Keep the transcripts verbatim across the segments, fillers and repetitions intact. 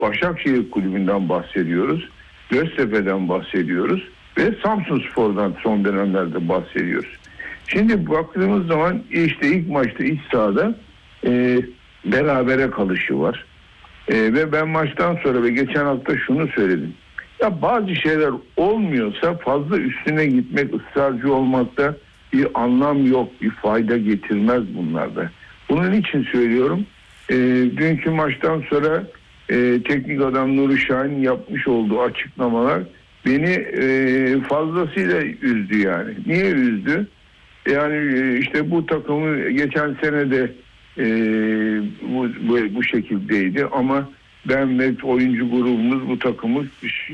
Başakşehir Kulübü'nden bahsediyoruz. Göztepe'den bahsediyoruz. Ve Samsunspor'dan son dönemlerde bahsediyoruz. Şimdi baktığımız zaman işte ilk maçta iç sahada e, berabere kalışı var. E, ve ben maçtan sonra ve geçen hafta şunu söyledim. Ya bazı şeyler olmuyorsa fazla üstüne gitmek, ısrarcı olmakta bir anlam yok, bir fayda getirmez bunlarda. Bunun için söylüyorum. E, dünkü maçtan sonra e, teknik adam Nuri Şahin yapmış olduğu açıklamalar beni e, fazlasıyla üzdü yani. Niye üzdü? Yani e, işte bu takımı geçen sene de e, bu, bu, bu şekildeydi ama ben ve oyuncu grubumuz bu takımı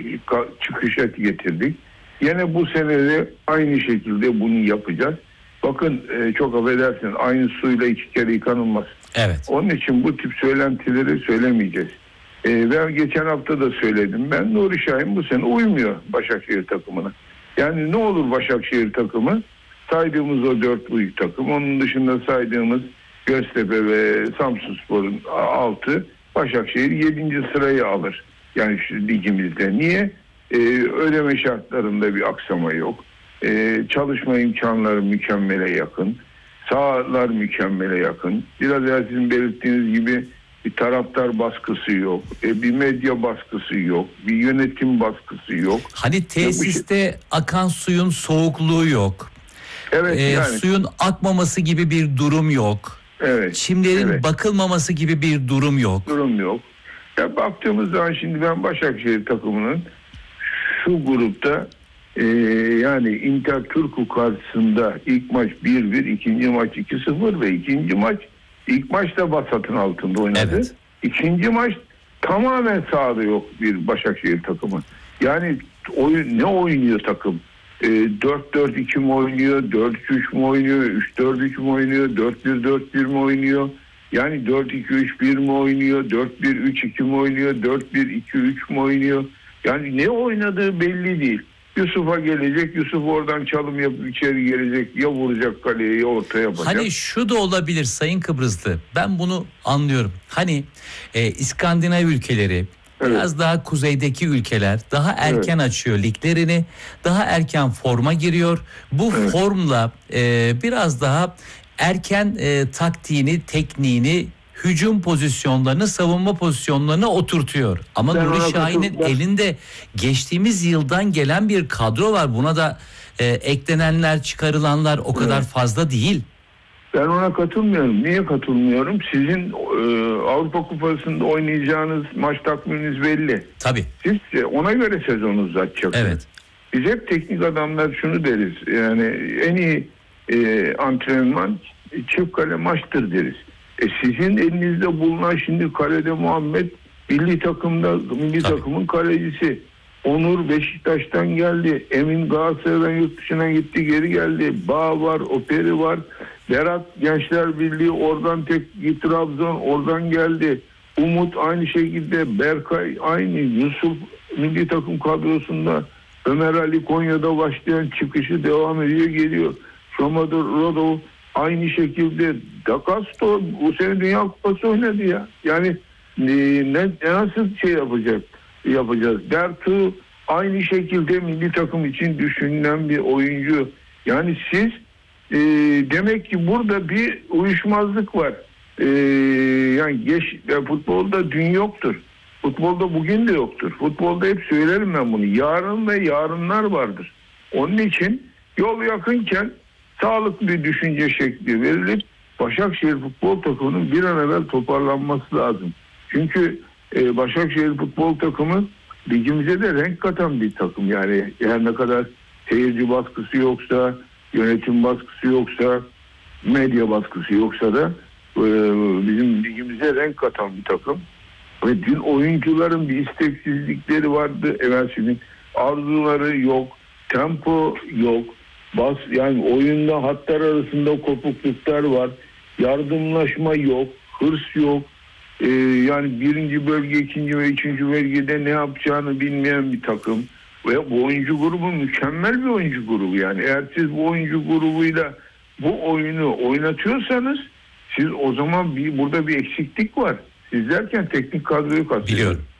çıkışa getirdik. Yine bu sene de aynı şekilde bunu yapacağız. Bakın e, çok affedersin, aynı suyla iki kere yıkanılmaz. Evet. Onun için bu tip söylentileri söylemeyeceğiz. E, ben geçen hafta da söyledim. Ben Nuri Şahin bu sene uymuyor Başakşehir takımına. Yani ne olur Başakşehir takımı? Saydığımız o dört büyük takım. Onun dışında saydığımız Göztepe ve Samsunspor'un altı, Başakşehir yedinci sırayı alır. Yani şu ligimizde. Niye? Ee, ödeme şartlarında bir aksama yok. Ee, çalışma imkanları mükemmele yakın. Sahalar mükemmele yakın. Biraz evvel sizin belirttiğiniz gibi bir taraftar baskısı yok. E, bir medya baskısı yok. Bir yönetim baskısı yok. Hani tesiste şey... akan suyun soğukluğu yok. Evet, ee, yani. Suyun akmaması gibi bir durum yok. Evet. Çimlerin evet. bakılmaması gibi bir durum yok. Durum yok. Ya baktığımız zaman şimdi ben Başakşehir takımının şu grupta e, yani Inter Turku karşısında ilk maç bir bir, ikinci maç iki sıfır ve ikinci maç ilk maçta Vasat'ın altında oynadı. Evet. İkinci maç tamamen sahada yok bir Başakşehir takımı. Yani oyun, ne oynuyor takım? E, dört dört iki mi oynuyor? dört üç üç mü oynuyor? üç dört üç mü oynuyor? dört bir dört bir mi oynuyor? Yani dört iki üç bir mi oynuyor? dört bir üç iki mi oynuyor? dört bir iki üç mü oynuyor? Yani ne oynadığı belli değil. Yusuf'a gelecek, Yusuf oradan çalım yapıp içeri gelecek, ya vuracak kaleye ya ortaya yapacak. Hani şu da olabilir Sayın Kıbrıslı, ben bunu anlıyorum. Hani e, İskandinav ülkeleri, evet. biraz daha kuzeydeki ülkeler daha erken evet. açıyor liglerini, daha erken forma giriyor. Bu evet. formla e, biraz daha erken e, taktiğini, tekniğini, hücum pozisyonlarını, savunma pozisyonlarını oturtuyor. Ama ben Nuri Şahin'in elinde geçtiğimiz yıldan gelen bir kadro var. Buna da e, eklenenler, çıkarılanlar o kadar evet. fazla değil. Ben ona katılmıyorum. Niye katılmıyorum? Sizin e, Avrupa Kupası'nda oynayacağınız maç takviminiz belli. Tabii. Siz ona göre sezonu uzatacaksınız. Evet. Biz hep teknik adamlar şunu deriz. Yani en iyi e, antrenman çift kale maçtır deriz. E sizin elinizde bulunan şimdi kalede Muhammed milli takımda milli Tabii. takımın kalecisi. Onur Beşiktaş'tan geldi. Emin Galatasaray'dan yurt dışına gitti, geri geldi. Bağ var, Operi var. Berat Gençler Birliği oradan tek Trabzon oradan geldi. Umut aynı şekilde, Berkay aynı, Yusuf milli takım kadrosunda, Ömer Ali Konya'da başlayan çıkışı devam ediyor, geliyor. Şomadır Rodov aynı şekilde, Da Castro bu sene Dünya Kupası oynadı ya. Yani ne, nasıl şey yapacak yapacağız? Bertu aynı şekilde milli takım için düşünülen bir oyuncu. Yani siz e, demek ki burada bir uyuşmazlık var. E, yani geç, ya futbolda dün yoktur. Futbolda bugün de yoktur. Futbolda hep söylerim ben bunu. Yarın ve yarınlar vardır. Onun için yol yakınken sağlıklı bir düşünce şekli verilip Başakşehir futbol takımının bir an evvel toparlanması lazım. Çünkü e, Başakşehir futbol takımı ligimize de renk katan bir takım. Yani her ne kadar seyirci baskısı yoksa, yönetim baskısı yoksa, medya baskısı yoksa da e, bizim ligimize renk katan bir takım. Ve dün oyuncuların bir isteksizlikleri vardı. Evvelsin arzuları yok, tempo yok. Bas, yani oyunda hatlar arasında kopukluklar var. Yardımlaşma yok, hırs yok. Ee, yani birinci bölge, ikinci ve üçüncü bölgede ne yapacağını bilmeyen bir takım. Ve bu oyuncu grubu mükemmel bir oyuncu grubu yani. Eğer siz bu oyuncu grubuyla bu oyunu oynatıyorsanız siz o zaman bir burada bir eksiklik var. Siz derken teknik kadroyu kastediyorum. Biliyorum.